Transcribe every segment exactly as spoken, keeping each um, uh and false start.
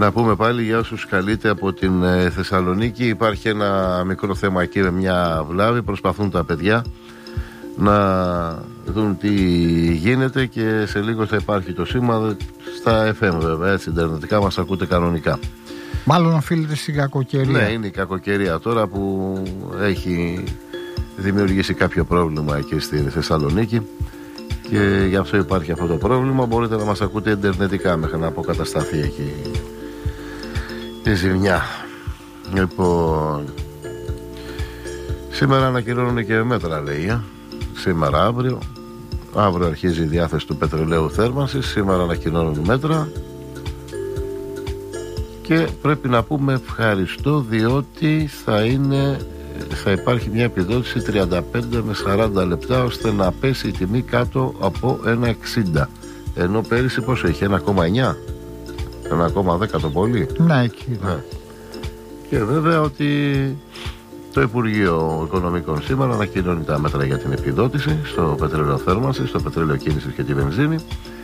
Να πούμε πάλι για όσους καλείτε από την ε, Θεσσαλονίκη. Υπάρχει ένα μικρό θέμα εκεί με μια βλάβη. Προσπαθούν τα παιδιά να δουν τι γίνεται και σε λίγο θα υπάρχει το σήμα στα εφ εμ, βέβαια, έτσι, ιντερνετικά μας ακούτε κανονικά. Μάλλον οφείλεται στην κακοκαιρία. Ναι, είναι η κακοκαιρία τώρα που έχει δημιουργήσει κάποιο πρόβλημα εκεί στη Θεσσαλονίκη και γι' αυτό υπάρχει αυτό το πρόβλημα. Μπορείτε να μας ακούτε ιντερνετικά μέχρι να αποκατασταθεί εκεί η ζημιά. Λοιπόν, σήμερα ανακοινώνουν και μέτρα, λέει. Σήμερα, αύριο. Αύριο αρχίζει η διάθεση του πετρελαίου θέρμανσης. Σήμερα ανακοινώνουν μέτρα. Και πρέπει να πούμε ευχαριστώ, διότι θα είναι, θα υπάρχει μια επιδότηση τριάντα πέντε με σαράντα λεπτά ώστε να πέσει η τιμή κάτω από ένα εξήντα. Ενώ πέρυσι πόσο είχε, ένα κόμμα εννιά, ένα κόμμα δέκα το πολύ. Ναι, εκεί. Ναι. Και βέβαια ότι το Υπουργείο Οικονομικών σήμερα ανακοινώνει τα μέτρα για την επιδότηση στο πετρέλαιο θέρμανσης, στο πετρέλαιο κίνησης και τη βενζίνη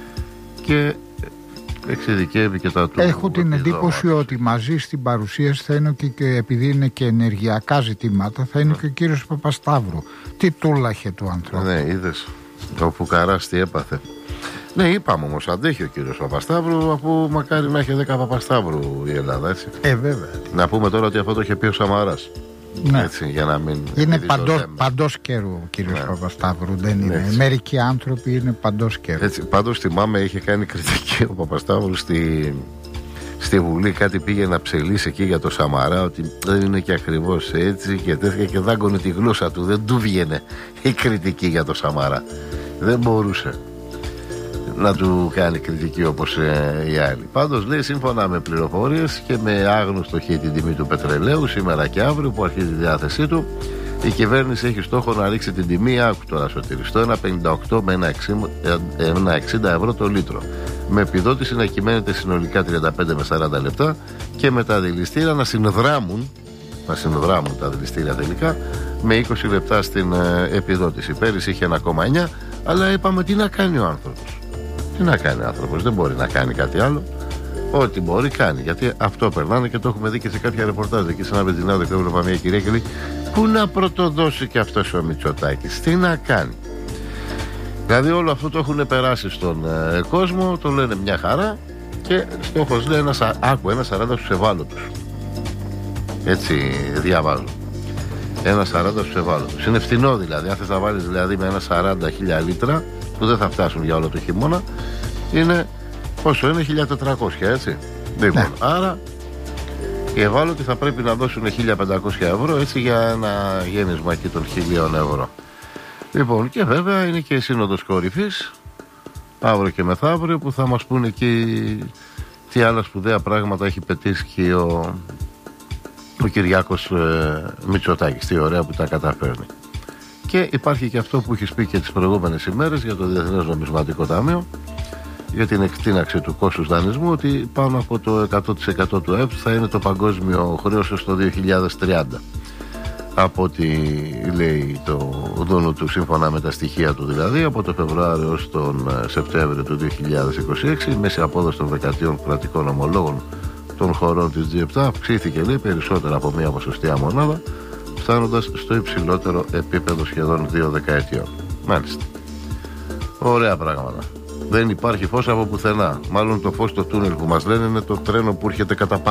και εξειδικεύει και τα του. Έχω την εντύπωση ότι μαζί στην παρουσίαση θα είναι και, και επειδή είναι και ενεργειακά ζητήματα, θα είναι mm. και ο κύριος Παπασταύρου. Τι τούλαχε του ανθρώπου. Ναι, είδες. Ο Φουκαράς τι έπαθε. Ναι, είπαμε όμως, αντέχει ο κύριος Παπασταύρου, αφού μακάρι να έχει δέκα Παπασταύρου η Ελλάδα, έτσι. Ε, βέβαια. Να πούμε τώρα ότι αυτό το είχε πει ο Σαμαράς. Ναι. Έτσι, για να μην είναι παντός, παντός καιρού ο κύριος ναι. Παπασταύρου, δεν είναι. Έτσι. Μερικοί άνθρωποι είναι παντός καιρού. Έτσι, πάντως θυμάμαι είχε κάνει κριτική ο Παπασταύρου στη, στη Βουλή, κάτι πήγε να ψελίσει εκεί για το Σαμαρά, ότι δεν είναι και ακριβώς έτσι και τέτοια, και δάγκωνε τη γλώσσα του, δεν του βγαίνε η κριτική για το Σαμαρά. Δεν μπορούσε να του κάνει κριτική όπως ε, οι άλλοι. Πάντως λέει, σύμφωνα με πληροφορίες και με άγνωστο χ την τιμή του πετρελαίου σήμερα και αύριο που αρχίζει η διάθεσή του, η κυβέρνηση έχει στόχο να ρίξει την τιμή, άκου τώρα Σωτήρη, στο ένα πενήντα οκτώ με ένα εξήντα ευρώ το λίτρο, με επιδότηση να κυμαίνεται συνολικά τριάντα πέντε με σαράντα λεπτά και με τα δηληστήρια να συνδράμουν να συνδράμουν τα δηληστήρια τελικά με είκοσι λεπτά στην ε, επιδότηση. Πέρυσι είχε ένα κόμμα εννιά, αλλά είπαμε τι να κάνει ο άνθρωπος. Τι να κάνει ο άνθρωπος, δεν μπορεί να κάνει κάτι άλλο. Ό,τι μπορεί κάνει. Γιατί αυτό περνάνε και το έχουμε δει και σε κάποια ρεπορτάζ. Εκεί σε ένα βενζινάδο και έβλεπα μια κυρία και λέει: πού να πρωτοδώσει και αυτός ο Μητσοτάκης, τι να κάνει. Δηλαδή όλο αυτό το έχουν περάσει στον ε, κόσμο, το λένε μια χαρά και στόχος λέει ένα, άκου, ένα σαράντα στους ευάλωτους. Έτσι διαβάζω. Ένα σαράντα στους ευάλωτους. Είναι φθηνό δηλαδή. Αν θες να βάλεις δηλαδή με ένα σαράντα χίλια λίτρα, που δεν θα φτάσουν για όλο το χειμώνα, είναι πόσο είναι, χίλια τετρακόσια, έτσι. Λοιπόν, ναι. Άρα οι ευάλωτοι θα πρέπει να δώσουν χίλια πεντακόσια ευρώ, έτσι, για ένα γέννησμα εκεί των χιλίων ευρώ. Λοιπόν, και βέβαια είναι και η Σύνοδος Κορυφής αύριο και μεθαύριο, που θα μας πούνε εκεί τι άλλα σπουδαία πράγματα έχει πετύχει ο, ο Κυριάκος ε, Μητσοτάκης, τι ωραία που τα καταφέρνει. Και υπάρχει και αυτό που έχεις πει και τις προηγούμενες ημέρες για το Διεθνές Νομισματικό Ταμείο, για την εκτείναξη του κόστους δανεισμού, ότι πάνω από το εκατό τοις εκατό του ΕΠ θα είναι το παγκόσμιο χρέος στο δύο χιλιάδες τριάντα. Από ό,τι λέει το δούνο του, σύμφωνα με τα στοιχεία του δηλαδή, από το Φεβρουάριο ως τον Σεπτέμβριο του δύο χιλιάδες είκοσι έξι, η μέση απόδοση των δεκαετιών κρατικών ομολόγων των χωρών της τζι επτά αυξήθηκε, λέει, περισσότερα από μία ποσοστιαία μονάδα, φτάνοντας στο υψηλότερο επίπεδο σχεδόν δύο δεκαετιών. Μάλιστα. Ωραία πράγματα. Δεν υπάρχει φως από πουθενά. Μάλλον το φως στο τούνελ που μας λένε είναι το τρένο που έρχεται κατά